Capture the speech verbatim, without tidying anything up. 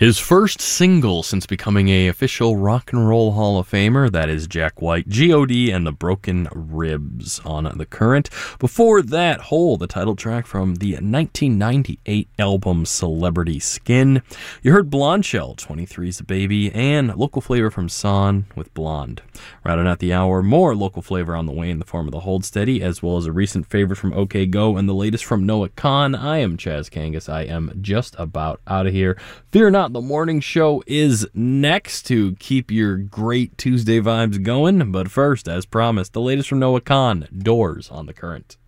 His first single since becoming a official Rock and Roll Hall of Famer, that is Jack White, G O D and the Broken Ribs on The Current. Before that, Hole, the title track from the nineteen ninety-eight album Celebrity Skin. You heard Blonde Shell, twenty-three's a Baby, and Local Flavor from Son with Blonde. Rounding out the hour, more local flavor on the way in the form of the Hold Steady, as well as a recent favorite from OK Go and the latest from Noah Kahan. I am Chaz Kangas. I am just about out of here. Fear not, the morning show is next to keep your great Tuesday vibes going. But first, as promised, the latest from Noah Kahan, Doors on The Current.